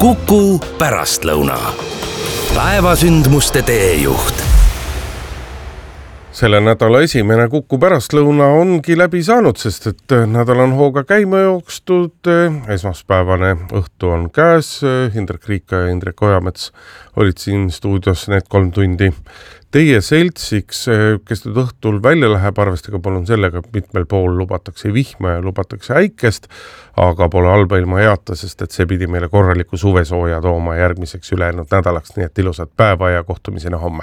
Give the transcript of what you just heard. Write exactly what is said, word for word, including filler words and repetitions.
Kuku pärastlõuna. Päevasündmuste teejuht. Selle nädala esimene Kuku pärastlõuna ongi läbi saanud, sest et nädal on hooga käima jookstud. Esmaspäevane õhtu on käes. Indrek Riika ja Indrek Ojamets olid siin stuudios need kolm tundi teie seltsiks, kes nüüd õhtul välja läheb, arvestage palun sellega, et mitmel pool lubatakse vihma ja lubatakse äikest, aga pole halba ilma heata, sest et see pidi meile korraliku suvesooja tooma järgmiseks ülejäänud nädalaks, nii et ilusat päeva ja kohtumisena homme.